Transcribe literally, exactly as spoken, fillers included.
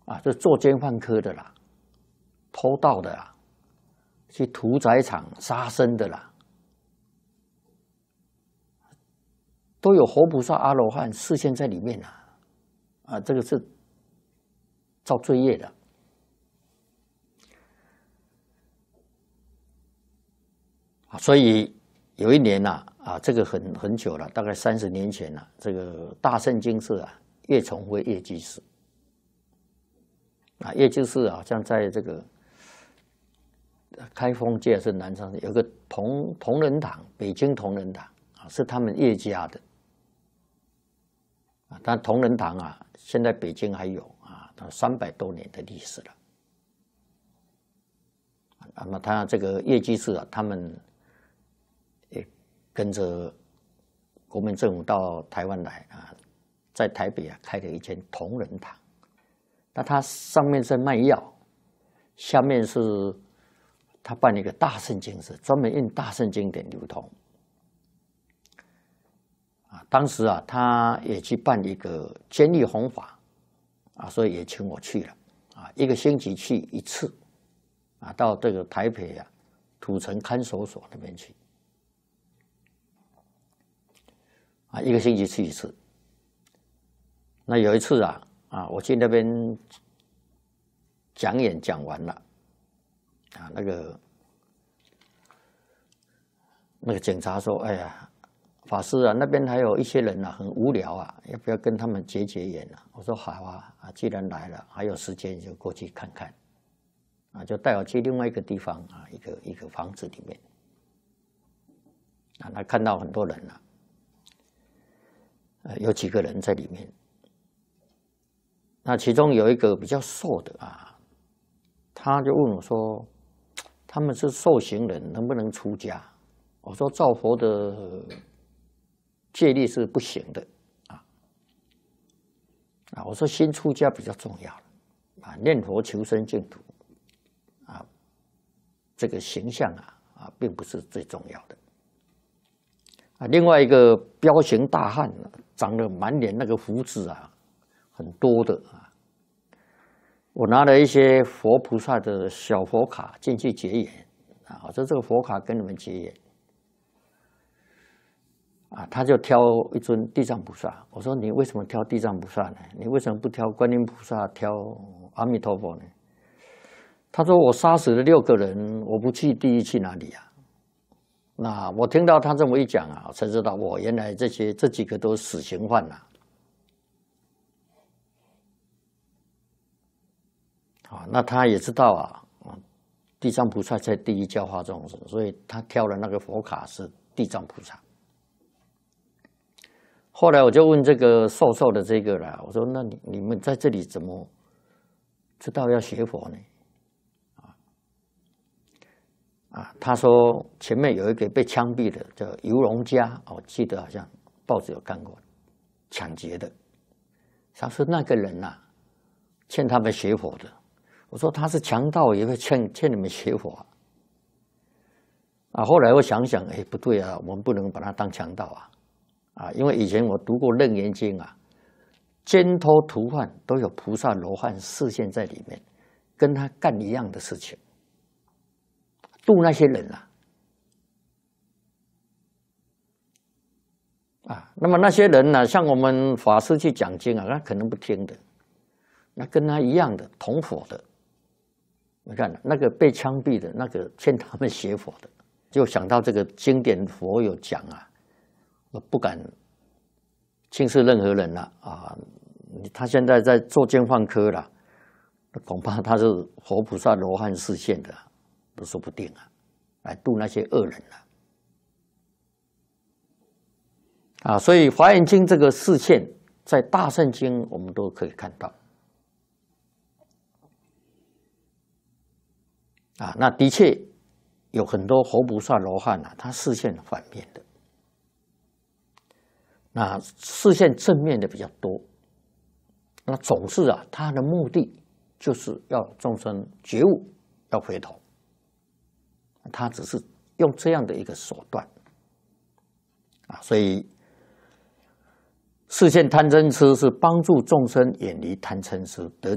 啊，这作奸犯科的啦，偷盗的啦，去屠宰场杀生的啦，都有活菩萨、阿罗汉示现在里面啊，啊，这个是造罪业的。所以有一年呐、啊，啊，这个很很久了，大概三十年前了、啊，这个大圣经寺啊，叶崇辉叶居士啊，叶居士好像在这个开封界是南昌有个同同仁堂，北京同仁堂啊，是他们叶家的啊，但同仁堂啊，现在北京还有啊，它三百多年的历史了。那么他这个叶居士啊，他们也跟着国民政府到台湾来啊，在台北啊开了一间同仁堂。那它上面是卖药，下面是他办了一个大圣经寺，专门印大圣经典流通。啊，当时啊，他也去办一个监狱弘法，啊，所以也请我去了，啊，一个星期去一次。啊，到这个台北啊，土城看守所那边去，啊，一个星期去一次。那有一次啊，啊，我去那边讲演讲完了，啊，那个那个警察说：“哎呀，法师啊，那边还有一些人啊，很无聊啊，要不要跟他们结结缘啊？”我说：“好啊，啊，既然来了，还有时间就过去看看。”啊，就带我去另外一个地方啊，一个一个房子里面，啊，他看到很多人了、啊，呃，有几个人在里面。那其中有一个比较瘦的啊，他就问我说：“他们是受刑人，能不能出家？”我说：“照佛的戒律是不行的啊。”啊，我说新出家比较重要了啊，念佛求生净土。啊，这个形象啊啊，并不是最重要的啊。另外一个彪形大汉，长得满脸那个胡子啊，很多的啊。我拿了一些佛菩萨的小佛卡进去结缘啊，我说这个佛卡跟你们结缘啊，他就挑一尊地藏菩萨。我说你为什么挑地藏菩萨呢？你为什么不挑观音菩萨、挑阿弥陀佛呢？他说：“我杀死了六个人，我不去地狱去哪里啊？”那我听到他这么一讲啊，我才知道我原来这些这几个都是死刑犯呐、啊。啊，那他也知道啊，地藏菩萨在地狱教化众生，所以他挑了那个佛卡是地藏菩萨。后来我就问这个瘦瘦的这个了，我说：“那你你们在这里怎么知道要学佛呢？”啊，他说前面有一个被枪毙的叫尤荣家，我记得好像报纸有看过，抢劫的。他说那个人呐、啊，欠他们学佛的。我说他是强盗，也会欠欠你们学佛啊。啊，后来我想想，哎，不对啊，我们不能把他当强盗啊，啊，因为以前我读过《楞严经》啊，奸偷屠贩都有菩萨罗汉示现在里面，跟他干一样的事情。度那些人啊，啊，那么那些人呢、啊，像我们法师去讲经啊，他可能不听的，那跟他一样的同伙的，你看那个被枪毙的，那个欠他们学佛的，就想到这个经典佛有讲啊，我不敢轻视任何人了 啊, 啊，他现在在作奸犯科了，恐怕他是佛菩萨罗汉示现的。都说不定啊，来度那些恶人啊！啊，所以《华严经》这个示现，在大圣经我们都可以看到。啊，那的确有很多活菩萨罗汉啊，他示现反面的，那示现正面的比较多。那总是啊，他的目的就是要众生觉悟，要回头。他只是用这样的一个手段啊，所以示现贪嗔痴是帮助众生远离贪嗔痴，得